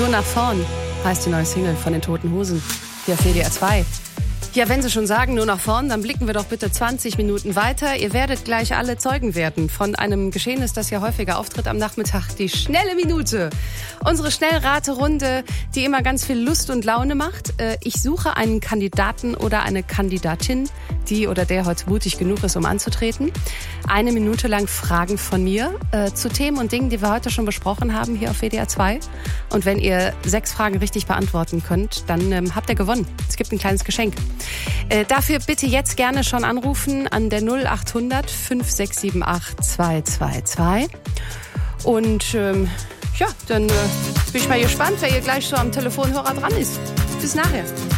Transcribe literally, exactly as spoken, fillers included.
Nur nach vorn heißt die neue Single von den Toten Hosen. Hier auf W D R zwei. Ja, wenn Sie schon sagen, nur nach vorn, dann blicken wir doch bitte zwanzig Minuten weiter. Ihr werdet gleich alle Zeugen werden von einem Geschehnis, das ja häufiger auftritt am Nachmittag. Die schnelle Minute. Unsere Schnellraterunde, die immer ganz viel Lust und Laune macht. Ich suche einen Kandidaten oder eine Kandidatin, die oder der heute mutig genug ist, um anzutreten. Eine Minute lang Fragen von mir äh, zu Themen und Dingen, die wir heute schon besprochen haben hier auf W D R zwei. Und wenn ihr sechs Fragen richtig beantworten könnt, dann ähm, habt ihr gewonnen. Es gibt ein kleines Geschenk. Äh, dafür bitte jetzt gerne schon anrufen an der null acht hundert fünf sechs sieben acht zwei zwei zwei. Und ähm, ja, dann äh, bin ich mal gespannt, wer hier gleich so am Telefonhörer dran ist. Bis nachher.